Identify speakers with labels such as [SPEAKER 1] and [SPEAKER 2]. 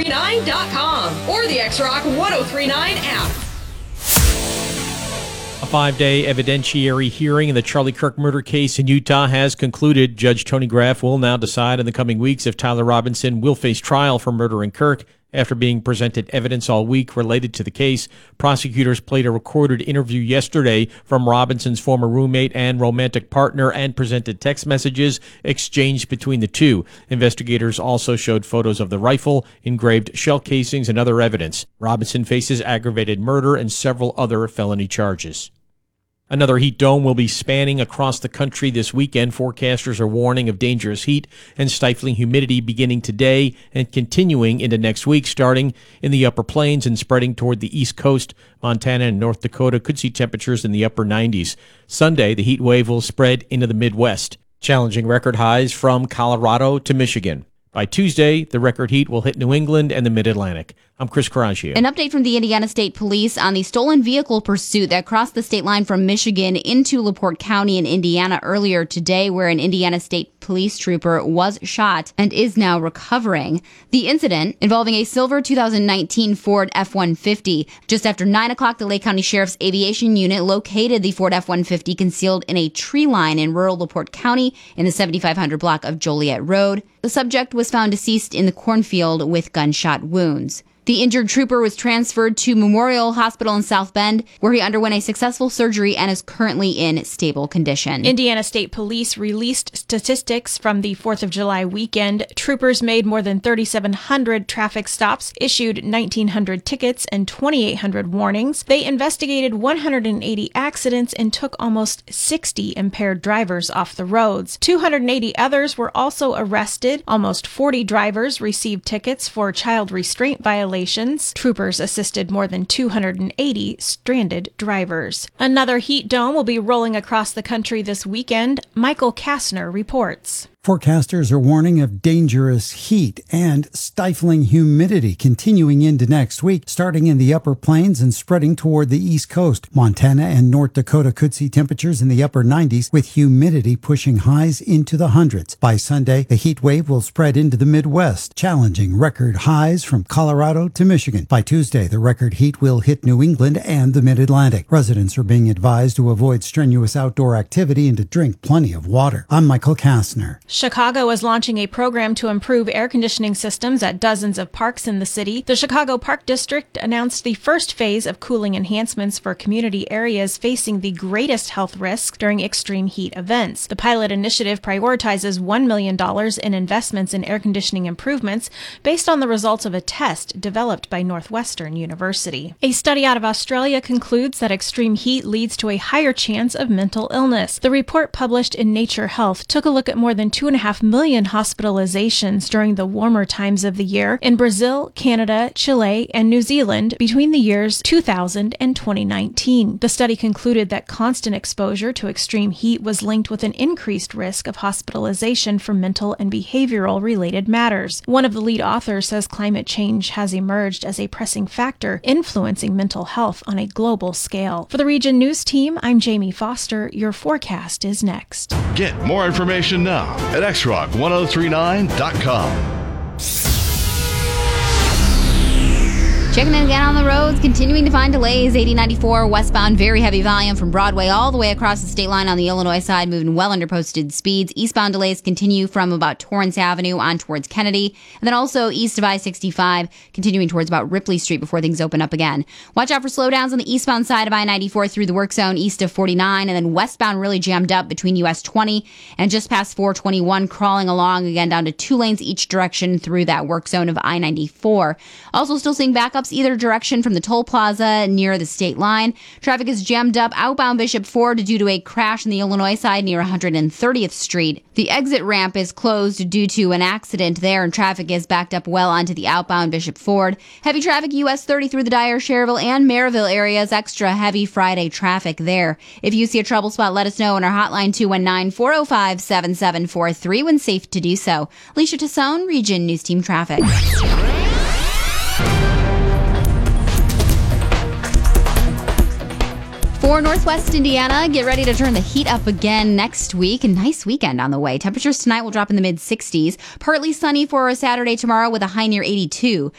[SPEAKER 1] 1039.com or the X-Rock 1039 app.
[SPEAKER 2] A 5-day evidentiary hearing in the Charlie Kirk murder case in Utah has concluded. Judge Tony Graff will now decide in the coming weeks if Tyler Robinson will face trial for murdering Kirk. After being presented evidence all week related to the case, prosecutors played a recorded interview yesterday from Robinson's former roommate and romantic partner and presented text messages exchanged between the two. Investigators also showed photos of the rifle, engraved shell casings, and other evidence. Robinson faces aggravated murder and several other felony charges. Another heat dome will be spanning across the country this weekend. Forecasters are warning of dangerous heat and stifling humidity beginning today and continuing into next week, starting in the upper plains and spreading toward the east coast. Montana and North Dakota could see temperatures in the upper 90s. Sunday, the heat wave will spread into the Midwest, challenging record highs from Colorado to Michigan. By Tuesday, the record heat will hit New England and the Mid-Atlantic. I'm Chris Caraccio.
[SPEAKER 3] An update from the Indiana State Police on the stolen vehicle pursuit that crossed the state line from Michigan into LaPorte County in Indiana earlier today, where an Indiana State Police trooper was shot and is now recovering. The incident, involving a silver 2019 Ford F-150. Just after 9 o'clock, the Lake County Sheriff's Aviation Unit located the Ford F-150 concealed in a tree line in rural LaPorte County in the 7500 block of Joliet Road. The subject was found deceased in the cornfield with gunshot wounds. The injured trooper was transferred to Memorial Hospital in South Bend, where he underwent a successful surgery and is currently in stable condition.
[SPEAKER 4] Indiana State Police released statistics from the 4th of July weekend. Troopers made more than 3,700 traffic stops, issued 1,900 tickets and 2,800 warnings. They investigated 180 accidents and took almost 60 impaired drivers off the roads. 280 others were also arrested. Almost 40 drivers received tickets for child restraint violations. Troopers assisted more than 280 stranded drivers. Another heat dome will be rolling across the country this weekend. Michael Kastner reports.
[SPEAKER 5] Forecasters are warning of dangerous heat and stifling humidity continuing into next week, starting in the upper plains and spreading toward the east coast. Montana and North Dakota could see temperatures in the upper 90s, with humidity pushing highs into the hundreds. By Sunday, the heat wave will spread into the Midwest, challenging record highs from Colorado to Michigan. By Tuesday, the record heat will hit New England and the Mid-Atlantic. Residents are being advised to avoid strenuous outdoor activity and to drink plenty of water. I'm Michael Kastner.
[SPEAKER 4] Chicago is launching a program to improve air conditioning systems at dozens of parks in the city. The Chicago Park District announced the first phase of cooling enhancements for community areas facing the greatest health risks during extreme heat events. The pilot initiative prioritizes $1 million in investments in air conditioning improvements based on the results of a test developed by Northwestern University. A study out of Australia concludes that extreme heat leads to a higher chance of mental illness. The report, published in Nature Health, took a look at more than 2.5 million hospitalizations during the warmer times of the year in Brazil, Canada, Chile, and New Zealand between the years 2000 and 2019. The study concluded that constant exposure to extreme heat was linked with an increased risk of hospitalization for mental and behavioral related matters. One of the lead authors says climate change has emerged as a pressing factor influencing mental health on a global scale. For the Region News Team, I'm Jamie Foster. Your forecast is next.
[SPEAKER 6] Get more information now at xrock1039.com.
[SPEAKER 3] Checking in again on the roads, continuing to find delays. 8094 westbound, very heavy volume from Broadway all the way across the state line on the Illinois side, moving well under posted speeds. Eastbound delays continue from about Torrance Avenue on towards Kennedy, and then also east of I-65, continuing towards about Ripley Street before things open up again. Watch out for slowdowns on the eastbound side of I-94 through the work zone east of 49, and then westbound really jammed up between US 20 and just past 421, crawling along again down to 2 lanes each direction through that work zone of I-94. Also still seeing backups either direction from the toll plaza near the state line. Traffic is jammed up outbound Bishop Ford due to a crash on the Illinois side near 130th Street. The exit ramp is closed due to an accident there, and traffic is backed up well onto the outbound Bishop Ford. Heavy traffic US 30 through the Dyer, Cherville, and Maryville areas. Extra heavy Friday traffic there. If you see a trouble spot, let us know on our hotline 219-405-7743 when safe to do so. Alicia Tassone, Region News Team Traffic. For Northwest Indiana, get ready to turn the heat up again next week. A nice weekend on the way. Temperatures tonight will drop in the mid-60s. Partly sunny for a Saturday tomorrow with a high near 82.